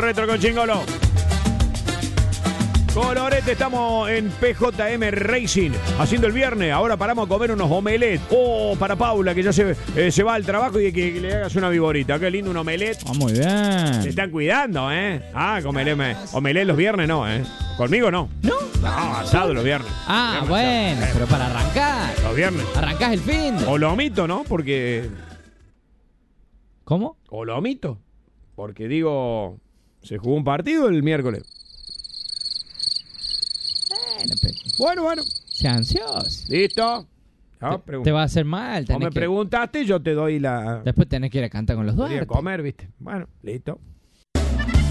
retro con Chingolo. Colorete, estamos en PJM Racing, haciendo el viernes. Ahora paramos a comer unos omelets. Oh, para Paula, que ya se va al trabajo y que le hagas una viborita. Qué lindo un omelet. Oh, muy bien. Se están cuidando, ¿eh? Omelet los viernes no, ¿eh? Conmigo no. ¿No? No, asado los viernes. Ah, Viernes, bueno, asado. pero para arrancar. Los viernes. Arrancás el fin. O lo omito, ¿no? Porque... ¿Cómo? O lo omito. Porque digo, se jugó un partido el miércoles. Bueno. Sea ansioso. ¿Listo? Te va a hacer mal. Vos me preguntaste, yo te doy la... Después tenés que ir a cantar con los Podría Duarte. comer, ¿viste? Bueno, listo.